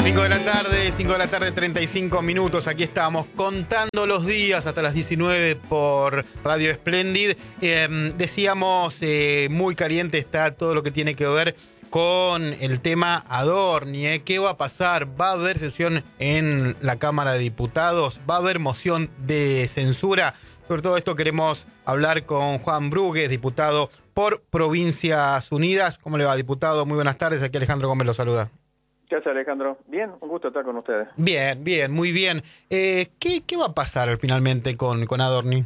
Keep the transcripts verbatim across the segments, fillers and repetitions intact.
cinco de la tarde, cinco de la tarde, treinta y cinco minutos. Aquí estamos contando los días hasta las diecinueve por Radio Splendid. Eh, decíamos, eh, muy caliente está todo lo que tiene que ver con el tema Adorni. ¿eh? ¿Qué va a pasar? ¿Va a haber sesión en la Cámara de Diputados? ¿Va a haber moción de censura? Sobre todo esto queremos hablar con Juan Brugues, diputado por Provincias Unidas. ¿Cómo le va, diputado? Muy buenas tardes. Aquí Alejandro Gómez lo saluda. ¿Qué hace, Alejandro? Bien, un gusto estar con ustedes. Bien, bien, muy bien. Eh, ¿qué, ¿Qué va a pasar finalmente con, con Adorni?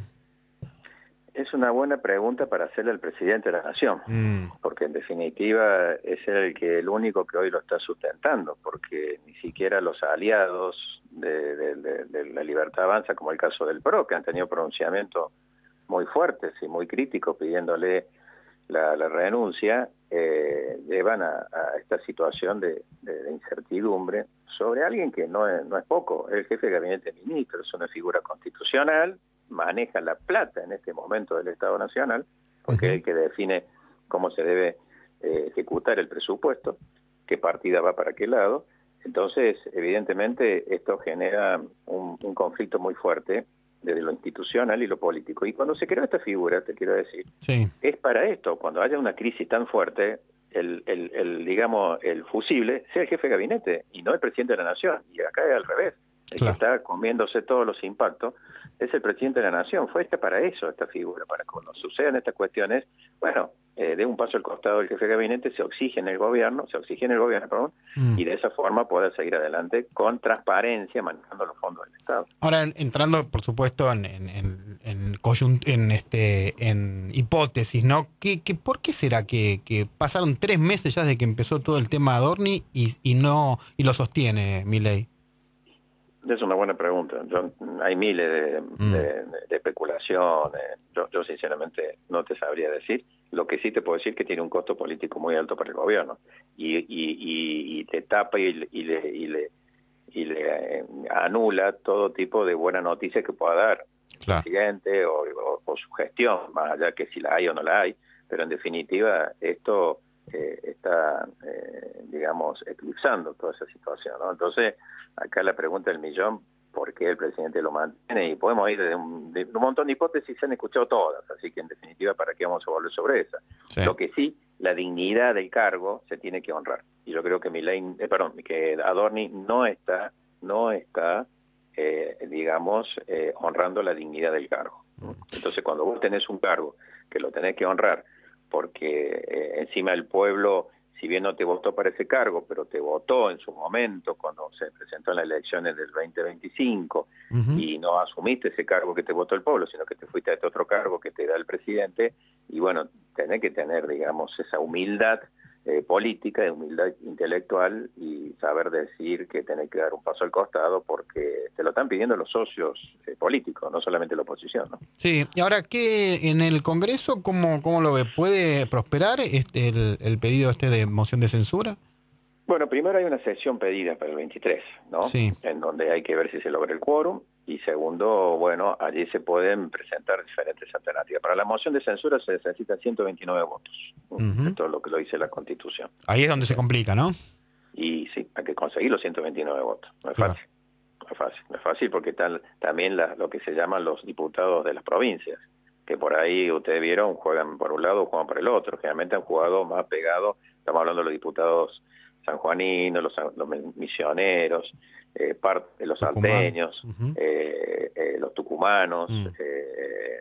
Es una buena pregunta para hacerle al presidente de la Nación, mm. porque en definitiva es el que el único que hoy lo está sustentando, porque ni siquiera los aliados de, de, de, de la Libertad Avanza, como el caso del P R O, que han tenido pronunciamientos muy fuertes y muy críticos pidiéndole la, la renuncia, eh, llevan a, a esta situación de, de, de incertidumbre sobre alguien que no es, no es poco, es el jefe de gabinete de ministros, es una figura constitucional, maneja la plata en este momento del Estado Nacional, porque uh-huh. es el que define cómo se debe eh, ejecutar el presupuesto, qué partida va para qué lado. Entonces, evidentemente, esto genera un, un conflicto muy fuerte desde lo institucional y lo político. Y cuando se creó esta figura, te quiero decir, sí. es para esto, cuando haya una crisis tan fuerte, el, el, el digamos, el fusible sea el jefe de gabinete y no el presidente de la Nación. Y acá es al revés. El claro. que está comiéndose todos los impactos es el presidente de la Nación. Fue hecha para eso, esta figura, para que cuando sucedan estas cuestiones, bueno, eh, dé un paso al costado del jefe de gabinete, se oxigene el gobierno, se oxigene el gobierno, perdón, mm. y de esa forma poder seguir adelante con transparencia, manejando los fondos del Estado. Ahora, entrando, por supuesto, en, en, en, en, coyunt- en, este, en hipótesis, ¿no? ¿Qué, qué, ¿Por qué será que, que pasaron tres meses ya desde que empezó todo el tema Adorni y, y no y lo sostiene Milei? Es una buena pregunta. Yo, hay miles de, mm. de, de especulaciones. Yo, yo sinceramente no te sabría decir. Lo que sí te puedo decir es que tiene un costo político muy alto para el gobierno y, y, y, y te tapa y, y le, y le, y le eh, anula todo tipo de buena noticia que pueda dar claro. el presidente o, o, o su gestión, más allá que si la hay o no la hay. Pero en definitiva esto eh, está, eh, digamos, eclipsando toda esa situación, ¿no? Entonces, acá la pregunta del millón, ¿por qué el presidente lo mantiene? Y podemos ir de un, de un montón de hipótesis, se han escuchado todas, así que en definitiva, ¿para qué vamos a volver sobre esa? Sí. Lo que sí, la dignidad del cargo se tiene que honrar. Y yo creo que Milei, eh, perdón, que Adorni no está, no está, eh, digamos, eh, honrando la dignidad del cargo. Entonces, cuando vos tenés un cargo que lo tenés que honrar, porque eh, encima el pueblo, si bien no te votó para ese cargo, pero te votó en su momento cuando se presentó en las elecciones del veinte veinticinco uh-huh. y no asumiste ese cargo que te votó el pueblo, sino que te fuiste a este otro cargo que te da el presidente, y bueno, tenés que tener, digamos, esa humildad eh, política, humildad intelectual y saber decir que tenés que dar un paso al costado porque te lo están pidiendo los socios eh, políticos, no solamente la oposición, ¿no? Sí, y ahora, ¿qué en el Congreso, cómo, cómo lo ve? ¿Puede prosperar este, el, el pedido este de moción de censura? Bueno, primero hay una sesión pedida para el veintitrés, ¿no? Sí. En donde hay que ver si se logra el quórum. Y segundo, bueno, allí se pueden presentar diferentes alternativas. Para la moción de censura se necesitan ciento veintinueve votos. Uh-huh. Esto es lo que lo dice la Constitución. Ahí es donde se complica, ¿no? Y sí, hay que conseguir los ciento veintinueve votos. No es claro. fácil. No es fácil. No es fácil porque están también la, lo que se llaman los diputados de las provincias, que por ahí ustedes vieron, juegan por un lado o juegan por el otro. Generalmente han jugado más pegados. Estamos hablando de los diputados sanjuaninos, los, los misioneros, eh, parte de los salteños, uh-huh. eh, eh, los tucumanos, uh-huh. eh,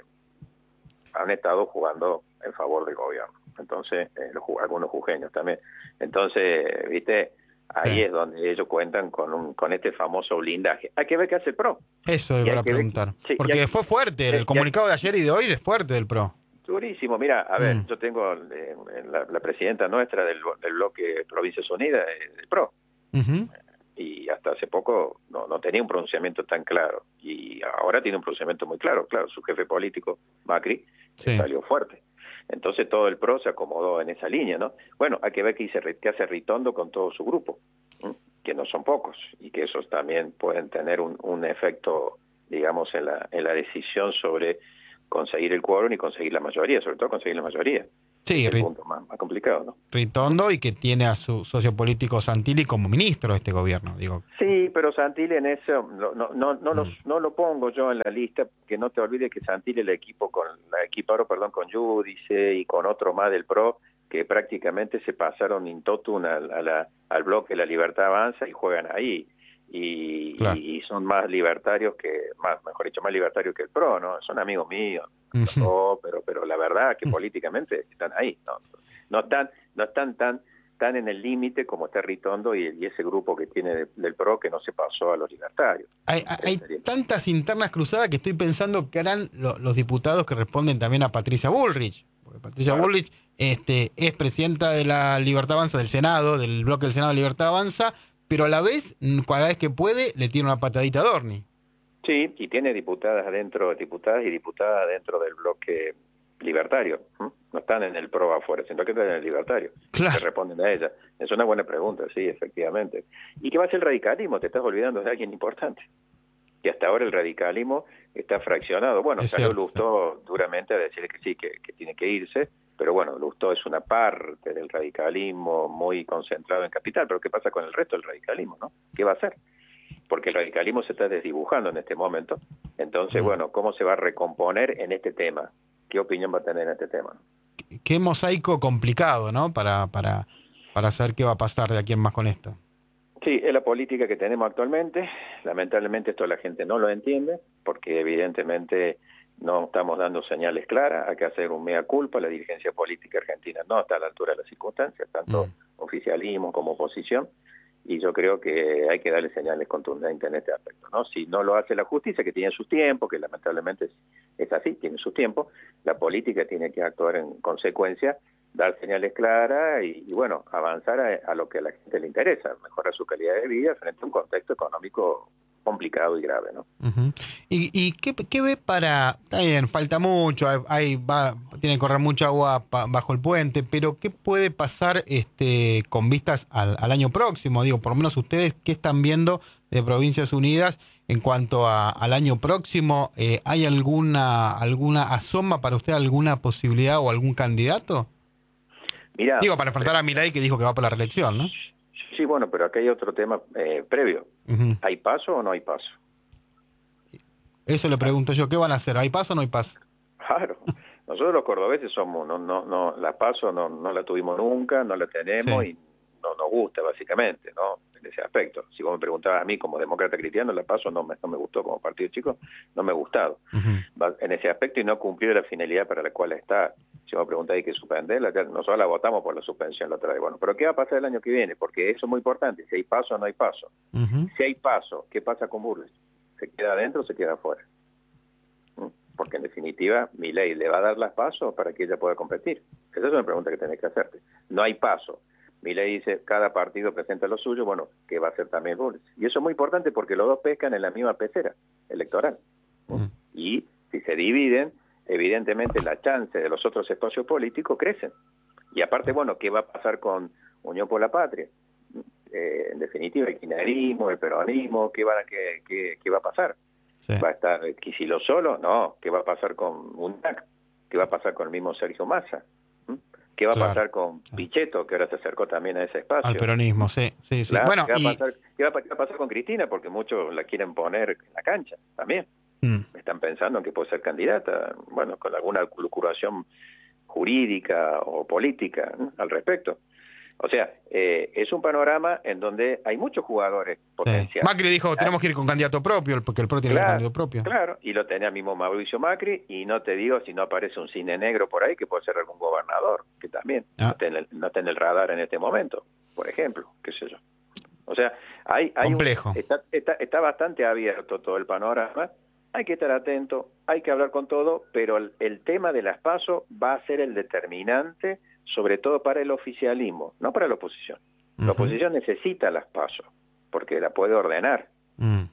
han estado jugando en favor del gobierno. Entonces, eh, los, algunos jujeños también. Entonces, viste, ahí sí. es donde ellos cuentan con un con este famoso blindaje. Hay que ver qué hace el P R O. Eso iba a preguntar. Que, sí, Porque hay, fue fuerte, el sí, comunicado de ayer y de hoy es fuerte del P R O. Durísimo. Mira, a ver, mm. yo tengo eh, la, la presidenta nuestra del, del bloque Provincias Unidas, eh, del P R O. Uh-huh. Y hasta hace poco no, no tenía un pronunciamiento tan claro. Y ahora tiene un pronunciamiento muy claro. Claro, su jefe político, Macri, sí. salió fuerte. Entonces todo el P R O se acomodó en esa línea, ¿no? Bueno, hay que ver qué, hice, qué hace Ritondo con todo su grupo, ¿eh? que no son pocos, y que esos también pueden tener un, un efecto, digamos, en la, en la decisión sobre conseguir el quórum y conseguir la mayoría, sobre todo conseguir la mayoría. Sí, Sí, es el punto más, más complicado, ¿no? Ritondo, y que tiene a su socio político Santilli como ministro de este gobierno, digo. Sí, pero Santilli en eso no no no no, Mm. lo, no lo pongo yo en la lista, que no te olvides que Santilli el equipo con la equiparon, perdón, con Giudice y con otro más del P R O, que prácticamente se pasaron in totum al, a la, al bloque La Libertad Avanza y juegan ahí. Y, Claro. y son más libertarios que, más mejor dicho, más libertarios que el P R O, ¿no? Son amigos míos, Ujú. oh, pero pero la verdad que políticamente están ahí, ¿no? No están, no están tan tan en el límite como está Ritondo y, y ese grupo que tiene de, del P R O que no se pasó a los libertarios. Hay, hay tantas internas cruzadas que estoy pensando que harán lo, los diputados que responden también a Patricia Bullrich. Porque Patricia Claro. Bullrich este, es presidenta de la Libertad Avanza, del Senado, del bloque del Senado de Libertad Avanza, pero a la vez, cada vez que puede, le tiene una patadita a Dorni. Sí, y tiene diputadas adentro, diputadas y diputadas dentro del bloque libertario. ¿Mm? No están en el P R O afuera, sino que están en el libertario. Claro. Se responden a ella. Es una buena pregunta, sí, efectivamente. ¿Y qué va a ser el radicalismo? Te estás olvidando de alguien importante. Que hasta ahora el radicalismo está fraccionado. Bueno, Es salió cierto, Lustó duramente a decir que sí, que, que tiene que irse, pero bueno, Lustó es una parte del radicalismo muy concentrado en Capital, pero ¿qué pasa con el resto del radicalismo, no? ¿Qué va a hacer? Porque el radicalismo se está desdibujando en este momento. Entonces, Mm. bueno, ¿cómo se va a recomponer en este tema? ¿Qué opinión va a tener en este tema? Qué mosaico complicado, ¿no? Para, para, para saber qué va a pasar de aquí en más con esto. Sí, es la política que tenemos actualmente. Lamentablemente esto la gente no lo entiende, porque evidentemente no estamos dando señales claras. Hay que hacer un mea culpa. La dirigencia política argentina no está a la altura de las circunstancias, tanto Mm. oficialismo como oposición. Y yo creo que hay que darle señales contundentes en este aspecto, ¿no? Si no lo hace la justicia, que tiene sus tiempos, que lamentablemente es, es así, tiene sus tiempos, la política tiene que actuar en consecuencia, dar señales claras y, y bueno, avanzar a, a lo que a la gente le interesa, mejorar su calidad de vida frente a un contexto económico complicado y grave, ¿no? Uh-huh. ¿Y, y qué, qué ve para...? Está bien, falta mucho, hay, hay- va, tiene que correr mucha agua pa- bajo el puente, pero ¿qué puede pasar este, con vistas al, al año próximo? Digo, por lo menos ustedes, ¿qué están viendo de Provincias Unidas en cuanto a, al año próximo? Eh, ¿Hay alguna, alguna asoma para usted alguna posibilidad o algún candidato? Mira, Digo, para enfrentar a Milei, que dijo que va por la reelección, ¿no? sí, bueno, pero acá hay otro tema eh, previo. Uh-huh. ¿Hay paso o no hay paso? Eso le pregunto yo, ¿qué van a hacer? ¿Hay paso o no hay paso? Claro, nosotros los cordobeses somos, no, no, no, la paso no, no la tuvimos nunca, no la tenemos Sí. y no nos gusta básicamente, ¿no? En ese aspecto. Si vos me preguntabas a mí como demócrata cristiano, la paso no me, no me gustó como partido chico, no me ha gustado Uh-huh. Va- en ese aspecto y no cumplió la finalidad para la cual está. Si vos me preguntás hay que suspenderla, ya nosotros la votamos por la suspensión la otra vez. Bueno, pero ¿qué va a pasar el año que viene? Porque eso es muy importante, si hay paso o no hay paso. Uh-huh. Si hay paso, ¿qué pasa con Burles? ¿Se queda adentro o se queda afuera? ¿Mm? Porque en definitiva, Milei le va a dar las pasos para que ella pueda competir. Esa es una pregunta que tenés que hacerte. No hay paso. Milei dice, cada partido presenta lo suyo, bueno, ¿qué va a hacer también Burles? Y eso es muy importante porque los dos pescan en la misma pecera electoral. ¿Mm? Uh-huh. Y si se dividen, evidentemente la chance de los otros espacios políticos crecen. Y aparte, bueno, ¿qué va a pasar con Unión por la Patria? Eh, en definitiva, el kirchnerismo, el peronismo, ¿qué, van a, qué, qué, qué va a pasar? Sí. ¿Va a estar Kicillof solo? No. ¿Qué va a pasar con UNAC? ¿Qué va a pasar con el mismo Sergio Massa? ¿Mm? ¿Qué va Claro. a pasar con Pichetto, que ahora se acercó también a ese espacio? Al peronismo, sí, sí, sí. Claro, Bueno, ¿qué, va y... a pasar, qué, va a, qué va a pasar con Cristina? Porque muchos la quieren poner en la cancha también. Mm. Están pensando en que puede ser candidata, bueno, con alguna lucuración jurídica o política, ¿no?, al respecto. O sea, eh, es un panorama en donde hay muchos jugadores Sí. potenciales. Macri dijo, tenemos que ir con candidato propio, porque el P R O tiene Claro, un candidato propio. Claro, y lo tenía mismo Mauricio Macri, y no te digo si no aparece un cine negro por ahí, que puede ser algún gobernador, que también Ah. no, está en el, no está en el radar en este momento, por ejemplo, qué sé yo. O sea, hay, hay Complejo. Un, está, está, está bastante abierto todo el panorama, hay que estar atento, hay que hablar con todo, pero el, el tema de las PASO va a ser el determinante, sobre todo para el oficialismo, no para la oposición. La Ujú. oposición necesita las PASO, porque la puede ordenar. Mm.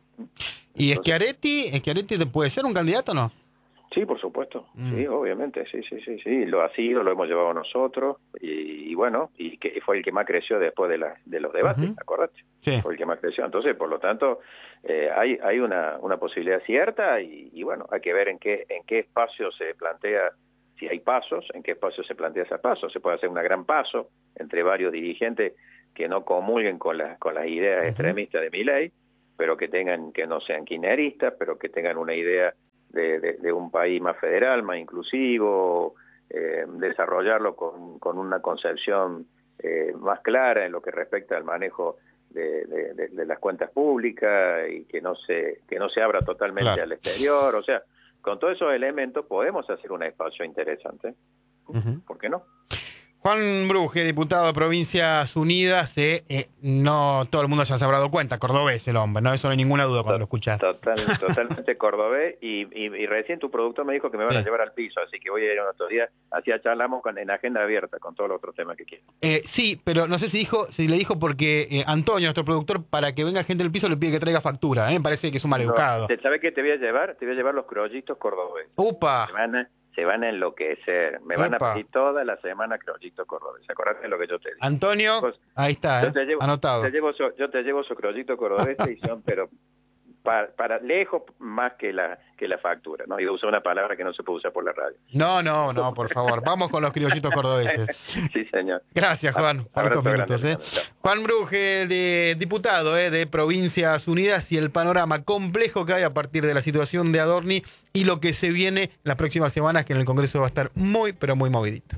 ¿Y Entonces- Schiaretti, Schiaretti puede ser un candidato o no? Sí, por supuesto, Mm. sí, obviamente, sí, sí, sí, sí, lo ha sido, lo hemos llevado nosotros, y, y bueno, y que fue el que más creció después de, la, de los debates, Ujú. acordate, Sí. fue el que más creció, entonces, por lo tanto, eh, hay hay una, una posibilidad cierta, y, y bueno, hay que ver en qué en qué espacio se plantea si hay pasos, en qué espacio se plantea ese paso. Se puede hacer una gran paso entre varios dirigentes que no comulguen con, la, con las ideas uh-huh. extremistas de Milei, pero que tengan, que no sean kirchneristas, pero que tengan una idea de, de, de un país más federal, más inclusivo, eh, desarrollarlo con, con una concepción eh, más clara en lo que respecta al manejo de, de, de, de las cuentas públicas y que no se, que no se abra totalmente claro. al exterior. O sea, con todos esos elementos podemos hacer un espacio interesante. Uh-huh. ¿Por qué no? Juan Bruje, diputado de Provincias Unidas, eh, eh, no todo el mundo ya se habrá dado cuenta, cordobés el hombre, ¿no? Eso no hay ninguna duda cuando lo escuchás. Total, totalmente cordobés, y, y, y recién tu productor me dijo que me van sí. a llevar al piso, así que voy a ir otro día, así charlamos con, en agenda abierta con todos los otros temas que quieran. Eh, sí, pero no sé si dijo, si le dijo porque eh, Antonio, nuestro productor, para que venga gente del piso le pide que traiga factura, ¿eh? Me parece que es un maleducado. No, ¿sabes qué te voy a llevar? Te voy a llevar los crollitos cordobeses. ¡Upa! Se van a, se van a enloquecer, me van Epa. a pedir toda la semana crollitos cordobeses. Acordate de lo que yo te digo. Antonio, Vos, ahí está, ¿eh? Te llevo, anotado. Te llevo so, yo te llevo esos crollitos cordobeses y son, pero para, para lejos más que la que la factura, ¿no? Y uso una palabra que no se puede usar por la radio. No, no, no, por favor. Vamos con los criollitos cordobeses. Sí, señor. Gracias, Juan, por estos minutos. Grande, ¿eh? Juan Bruje, de, diputado ¿eh? de Provincias Unidas, y el panorama complejo que hay a partir de la situación de Adorni y lo que se viene en las próximas semanas, que en el Congreso va a estar muy, pero muy movidito.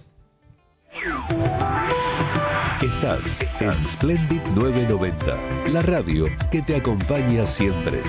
Estás en Splendid novecientos noventa, la radio que te acompaña siempre.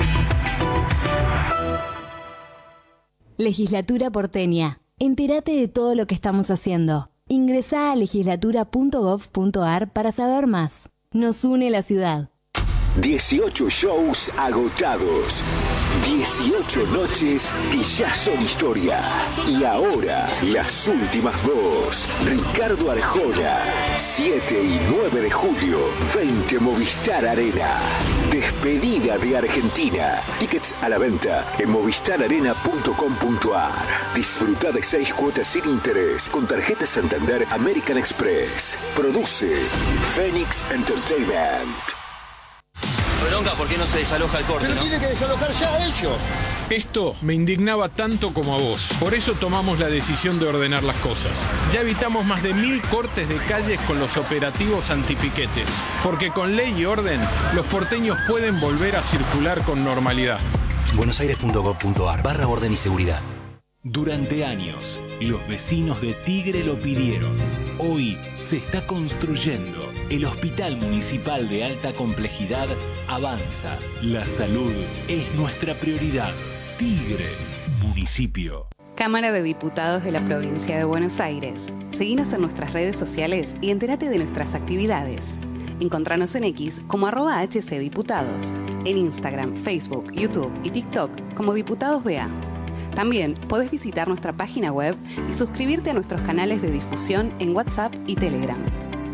Legislatura porteña. Entérate de todo lo que estamos haciendo. Ingresá a legislatura punto gov punto ar para saber más. Nos une la ciudad. dieciocho shows agotados. dieciocho noches que ya son historia. Y ahora, las últimas dos. Ricardo Arjona, siete y nueve de julio, veinte Movistar Arena. Despedida de Argentina. Tickets a la venta en movistar arena punto com punto ar. Disfruta de seis cuotas sin interés con tarjeta Santander American Express. Produce Phoenix Entertainment. Bronca, ¿por qué no se desaloja el corte? Pero ¿no? tiene que desalojar ya ellos. Esto me indignaba tanto como a vos. Por eso tomamos la decisión de ordenar las cosas. Ya evitamos más de mil cortes de calles con los operativos antipiquetes. Porque con ley y orden, los porteños pueden volver a circular con normalidad. buenosaires punto gov punto ar barra orden y seguridad. Durante años, los vecinos de Tigre lo pidieron. Hoy se está construyendo. El Hospital Municipal de Alta Complejidad avanza. La salud es nuestra prioridad. Tigre, municipio. Cámara de Diputados de la Provincia de Buenos Aires. Seguinos en nuestras redes sociales y entérate de nuestras actividades. Encontranos en X como arroba hcdiputados. En Instagram, Facebook, YouTube y TikTok como Diputados B A. También podés visitar nuestra página web y suscribirte a nuestros canales de difusión en WhatsApp y Telegram.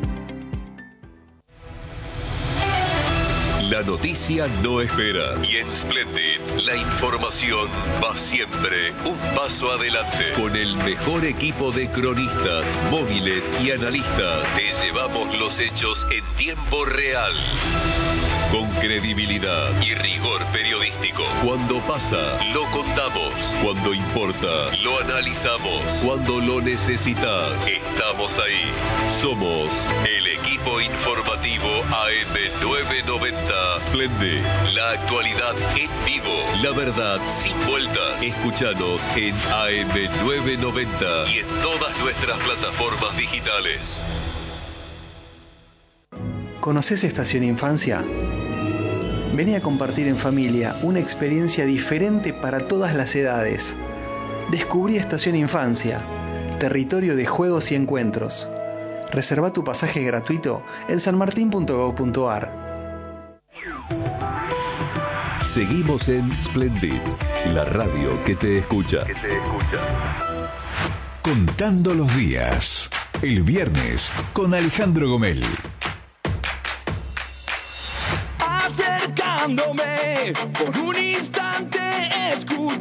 La noticia no espera y en Splendid la información va siempre un paso adelante. Con el mejor equipo de cronistas, móviles y analistas, te llevamos los hechos en tiempo real. Con credibilidad y rigor periodístico. Cuando pasa, lo contamos. Cuando importa, lo analizamos. Cuando lo necesitas, estamos ahí. Somos el equipo informativo A M novecientos noventa. Splendid, la actualidad en vivo. La verdad sin vueltas. Escúchanos en A M novecientos noventa y en todas nuestras plataformas digitales. ¿Conoces Estación Infancia? Vení a compartir en familia una experiencia diferente para todas las edades. Descubrí Estación Infancia, territorio de juegos y encuentros. Reserva tu pasaje gratuito en san martín punto gov punto ar. Seguimos en Splendid, la radio que te escucha. Que te escucha. Contando los días. El viernes con Alejandro Gomel. Acercándome por un instante escucho.